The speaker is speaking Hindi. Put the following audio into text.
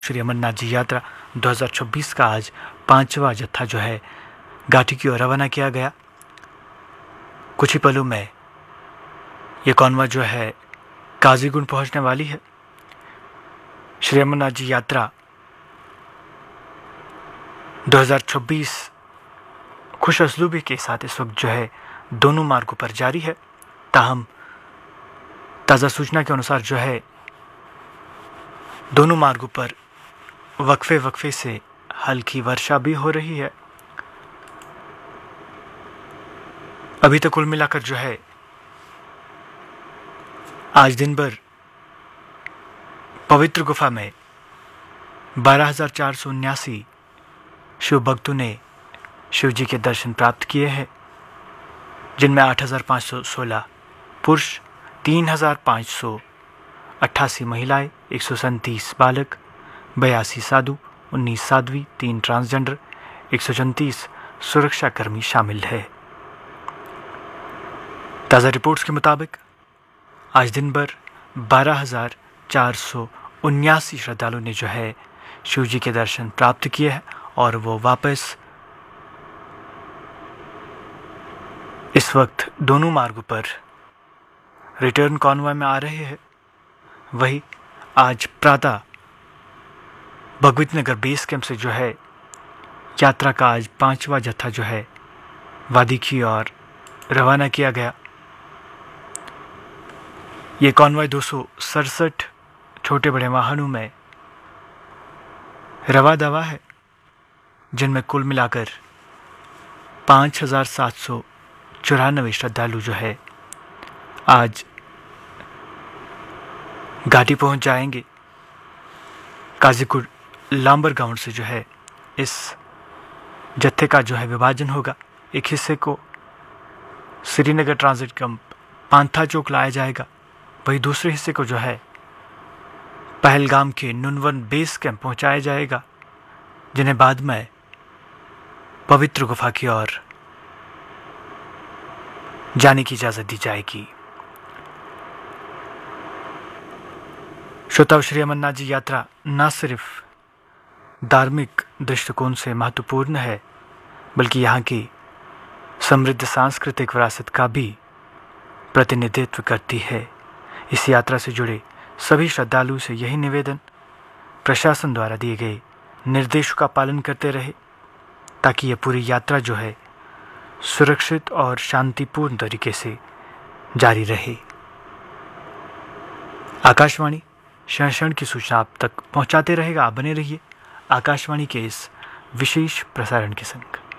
श्री अमरनाथ जी यात्रा 2026 का आज 5वां जत्था जो है घाटी की ओर रवाना किया गया। कुछ ही पलों में ये कॉन्वॉय जो है काजीगुंड पहुंचने वाली है। श्री अमरनाथ जी यात्रा 2026 खुश असलूबी के साथ इस वक्त जो है दोनों मार्गों पर जारी है। ताहम ताज़ा सूचना के अनुसार जो है दोनों मार्गों पर वक्फे से हल्की वर्षा भी हो रही है। अभी तक कुल मिलाकर जो है आज दिन भर पवित्र गुफा में 12,479 शिव भक्तों ने शिव जी के दर्शन प्राप्त किए हैं, जिनमें 8,516 पुरुष, 3,588 महिलाएं, 137 बालक, 82 साधु, 19 साध्वी, 3 ट्रांसजेंडर, 134 सुरक्षाकर्मी शामिल है। ताज़ा रिपोर्ट्स के मुताबिक आज दिन भर 12,479 श्रद्धालुओं ने जो है शिव जी के दर्शन प्राप्त किए हैं और वो वापस इस वक्त दोनों मार्गों पर रिटर्न कॉन्वॉय में आ रहे हैं। वही आज प्रातः भगवती नगर बेस कैंप से जो है यात्रा का आज 5वां जत्था जो है वादी की ओर रवाना किया गया। ये कॉन्वॉय 267 छोटे बड़े वाहनों में रवा दवा है, जिनमें कुल मिलाकर 5,794 श्रद्धालु जो है आज घाटी पहुंच जाएंगे। काजीकुंड लांबर गांव से जो है इस जत्थे का जो है विभाजन होगा। एक हिस्से को श्रीनगर ट्रांजिट कैंप पांथा चौक लाया जाएगा, वही दूसरे हिस्से को जो है पहलगाम के नुनवन बेस कैंप पहुंचाया जाएगा, जिन्हें बाद में पवित्र गुफा की ओर जाने की इजाजत दी जाएगी। श्रोताओं, श्री अमरनाथ जी यात्रा न सिर्फ धार्मिक दृष्टिकोण से महत्वपूर्ण है, बल्कि यहाँ की समृद्ध सांस्कृतिक विरासत का भी प्रतिनिधित्व करती है। इस यात्रा से जुड़े सभी श्रद्धालुओं से यही निवेदन प्रशासन द्वारा दिए गए निर्देशों का पालन करते रहे, ताकि यह पूरी यात्रा जो है सुरक्षित और शांतिपूर्ण तरीके से जारी रहे। आकाशवाणी क्षण की सूचना आप तक पहुंचाते रहेगा। आप बने रहिए आकाशवाणी के इस विशेष प्रसारण के संग।